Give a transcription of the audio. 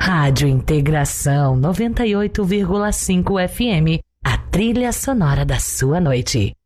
Rádio Integração 98,5 FM, a trilha sonora da sua noite.